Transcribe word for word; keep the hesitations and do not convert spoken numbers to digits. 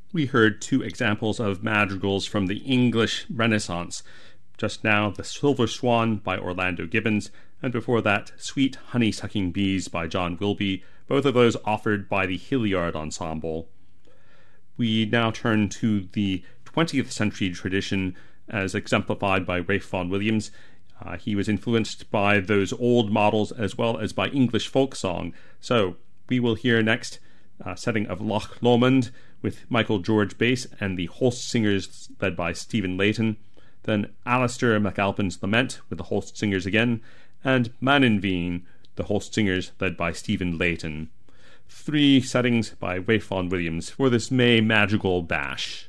We heard two examples of madrigals from the English Renaissance. Just now, The Silver Swan by Orlando Gibbons, and before that, Sweet Honey-Sucking Bees by John Wilby, both of those offered by the Hilliard Ensemble. We now turn to the twentieth century tradition as exemplified by Ralph Vaughan Williams. Uh, he was influenced by those old models as well as by English folk song. So we will hear next a setting of Loch Lomond with Michael George bass and the Holst Singers led by Stephen Layton. Then Alistair MacAlpin's Lament with the Holst Singers again, and Manninveen, the Holst Singers led by Stephen Layton. Three settings by Ralph Vaughan Williams for this May Madrigal Bash.